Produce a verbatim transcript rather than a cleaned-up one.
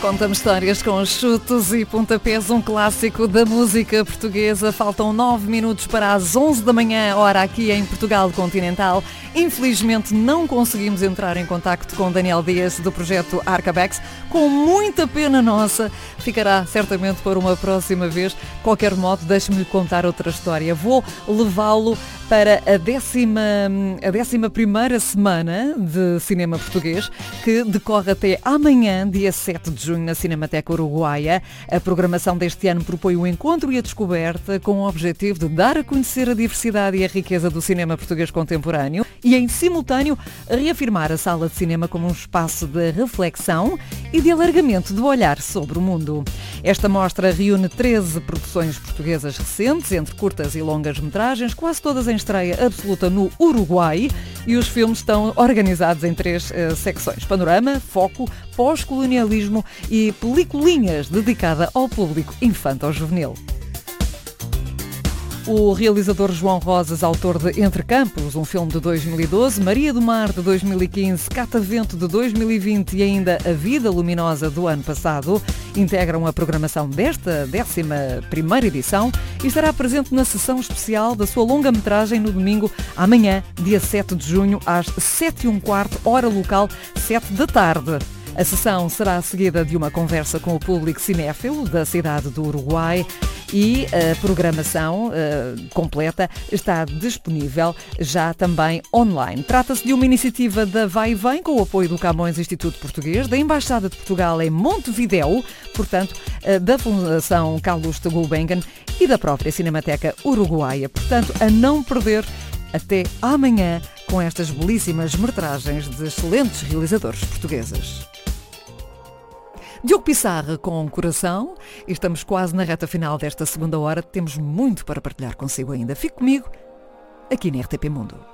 Contamos histórias com chutos e pontapés, um clássico da música portuguesa. Faltam nove minutos para as onze da manhã, hora aqui em Portugal Continental. Infelizmente não conseguimos entrar em contacto com Daniel Dias do projeto Arcabex. Com muita pena nossa, ficará certamente para uma próxima vez. De qualquer modo, deixe-me contar outra história. Vou levá-lo para a décima, a décima primeira semana de cinema português, que decorre até amanhã, dia sete de junho, na Cinemateca Uruguaia. A programação deste ano propõe o encontro e a descoberta com o objetivo de dar a conhecer a diversidade e a riqueza do cinema português contemporâneo e, em simultâneo, reafirmar a sala de cinema como um espaço de reflexão e de alargamento do olhar sobre o mundo. Esta mostra reúne treze produções portuguesas recentes, entre curtas e longas metragens, quase todas em estreia absoluta no Uruguai, e os filmes estão organizados em três uh, secções: Panorama, Foco, Pós-colonialismo e Peliculinhas, dedicada ao público infanto-juvenil. O realizador João Rosas, autor de Entre Campos, um filme de dois mil e doze, Maria do Mar de dois mil e quinze, Catavento de dois mil e vinte e ainda A Vida Luminosa do ano passado, integram a programação desta décima primeira edição e estará presente na sessão especial da sua longa-metragem no domingo, amanhã, dia sete de junho, às sete e um quarto, hora local, sete da tarde. A sessão será seguida de uma conversa com o público cinéfilo da cidade do Uruguai e a programação uh, completa está disponível já também online. Trata-se de uma iniciativa da Vai e Vem, com o apoio do Camões Instituto Português, da Embaixada de Portugal em Montevidéu, portanto, uh, da Fundação Calouste Gulbenkian e da própria Cinemateca Uruguaia. Portanto, a não perder até amanhã com estas belíssimas metragens de excelentes realizadores portugueses. Diogo Pissarra com Coração, e estamos quase na reta final desta segunda hora. Temos muito para partilhar consigo ainda. Fique comigo aqui na R T P Mundo.